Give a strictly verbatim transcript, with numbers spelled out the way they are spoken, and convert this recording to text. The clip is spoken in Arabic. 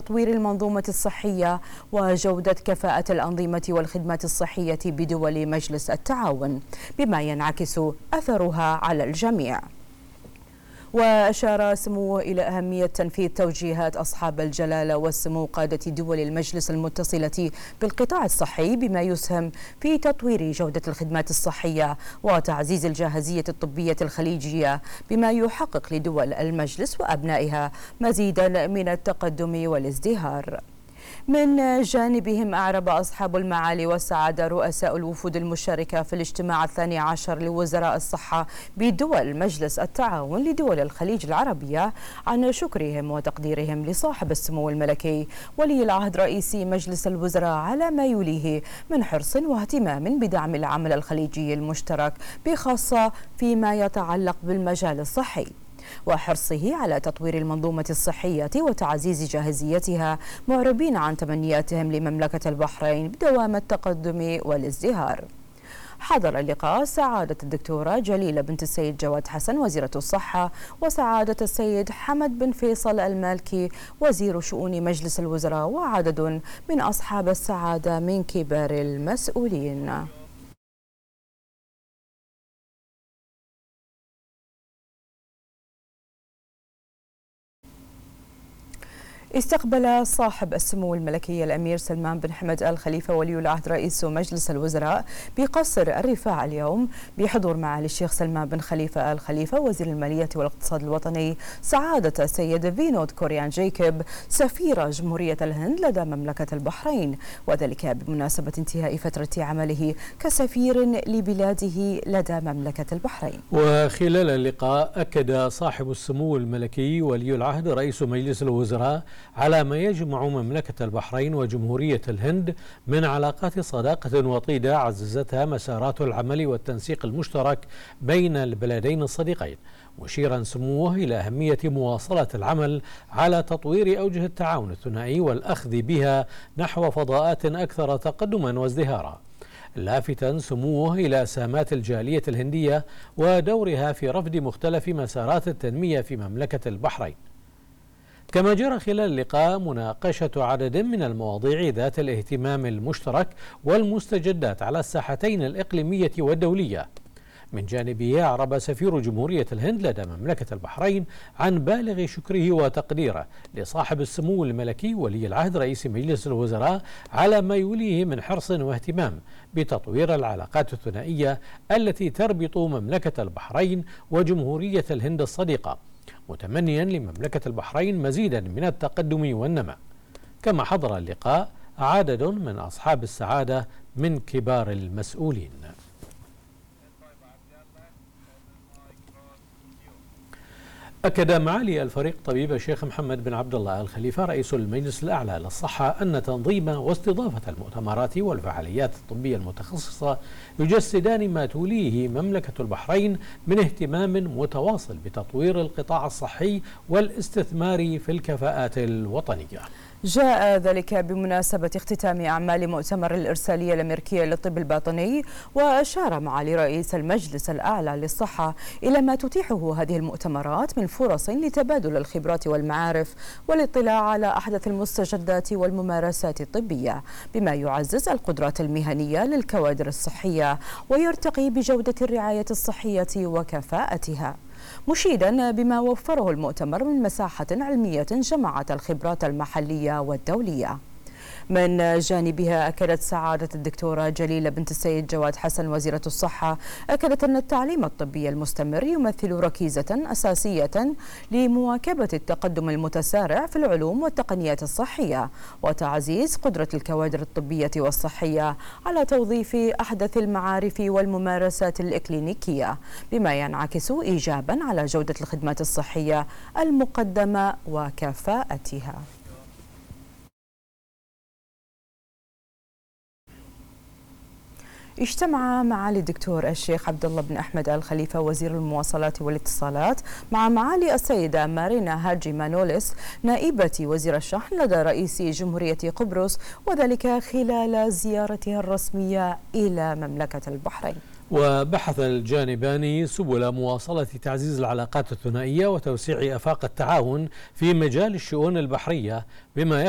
تطوير المنظومة الصحية وجودة كفاءة الأنظمة والخدمات الصحية بدول مجلس التعاون، بما ينعكس أثرها على الجميع. وأشار سموه إلى أهمية تنفيذ توجيهات أصحاب الجلالة والسمو قادة دول المجلس المتصلة بالقطاع الصحي، بما يسهم في تطوير جودة الخدمات الصحية وتعزيز الجاهزية الطبية الخليجية، بما يحقق لدول المجلس وأبنائها مزيدا من التقدم والازدهار. من جانبهم أعرب أصحاب المعالي والسعادة رؤساء الوفود المشاركة في الاجتماع الثاني عشر لوزراء الصحة بدول مجلس التعاون لدول الخليج العربية عن شكرهم وتقديرهم لصاحب السمو الملكي ولي العهد رئيس مجلس الوزراء على ما يوليه من حرص واهتمام بدعم العمل الخليجي المشترك، بخاصة فيما يتعلق بالمجال الصحي، وحرصه على تطوير المنظومة الصحية وتعزيز جاهزيتها، معربين عن تمنياتهم لمملكة البحرين بدوام التقدم والازدهار. حضر اللقاء سعادة الدكتورة جليلة بنت السيد جواد حسن وزيرة الصحة، وسعادة السيد حمد بن فيصل المالكي وزير شؤون مجلس الوزراء، وعدد من أصحاب السعادة من كبار المسؤولين. استقبل صاحب السمو الملكي الأمير سلمان بن حمد آل خليفة ولي العهد رئيس مجلس الوزراء بقصر الرفاع اليوم بحضور معالي الشيخ سلمان بن خليفة آل خليفة وزير المالية والاقتصاد الوطني سعادة السيد فينود كوريان جيكوب سفير جمهورية الهند لدى مملكة البحرين، وذلك بمناسبة انتهاء فترة عمله كسفير لبلاده لدى مملكة البحرين. وخلال اللقاء أكد صاحب السمو الملكي ولي العهد رئيس مجلس الوزراء على ما يجمع مملكة البحرين وجمهورية الهند من علاقات صداقة وطيدة عززتها مسارات العمل والتنسيق المشترك بين البلدين الصديقين، مشيرا سموه إلى أهمية مواصلة العمل على تطوير أوجه التعاون الثنائي والأخذ بها نحو فضاءات أكثر تقدما وازدهارا، لافتا سموه إلى سامات الجالية الهندية ودورها في رفض مختلف مسارات التنمية في مملكة البحرين. كما جرى خلال اللقاء مناقشة عدد من المواضيع ذات الاهتمام المشترك والمستجدات على الساحتين الإقليمية والدولية. من جانبه أعرب سفير جمهورية الهند لدى مملكة البحرين عن بالغ شكره وتقديره لصاحب السمو الملكي ولي العهد رئيس مجلس الوزراء على ما يوليه من حرص واهتمام بتطوير العلاقات الثنائية التي تربط مملكة البحرين وجمهورية الهند الصديقة، متمنيا لمملكة البحرين مزيدا من التقدم والنماء. كما حضر اللقاء عدد من أصحاب السعادة من كبار المسؤولين. أكد معالي الفريق طبيب الشيخ محمد بن عبد الله آل خليفة رئيس المجلس الأعلى للصحة أن تنظيم واستضافة المؤتمرات والفعاليات الطبية المتخصصة يجسدان ما توليه مملكة البحرين من اهتمام متواصل بتطوير القطاع الصحي والاستثمار في الكفاءات الوطنية. جاء ذلك بمناسبة اختتام أعمال مؤتمر الإرسالية الأمريكية للطب الباطني، وأشار معالي رئيس المجلس الأعلى للصحة إلى ما تتيحه هذه المؤتمرات من فرص لتبادل الخبرات والمعارف والاطلاع على أحدث المستجدات والممارسات الطبية، بما يعزز القدرات المهنية للكوادر الصحية ويرتقي بجودة الرعاية الصحية وكفاءتها، مشيدا بما وفره المؤتمر من مساحة علمية جمعت الخبرات المحلية والدولية. من جانبها أكدت سعادة الدكتورة جليلة بنت السيد جواد حسن وزيرة الصحة أكدت أن التعليم الطبي المستمر يمثل ركيزة أساسية لمواكبة التقدم المتسارع في العلوم والتقنيات الصحية وتعزيز قدرة الكوادر الطبية والصحية على توظيف أحدث المعارف والممارسات الإكلينيكية، بما ينعكس إيجابا على جودة الخدمات الصحية المقدمة وكفاءتها. اجتمع معالي الدكتور الشيخ عبد الله بن أحمد آل خليفة وزير المواصلات والاتصالات مع معالي السيدة مارينا هاجي مانوليس نائبة وزير الشحن لدى رئيس جمهورية قبرص، وذلك خلال زيارتها الرسمية إلى مملكة البحرين. وبحث الجانبان سبل مواصلة تعزيز العلاقات الثنائية وتوسيع آفاق التعاون في مجال الشؤون البحرية، بما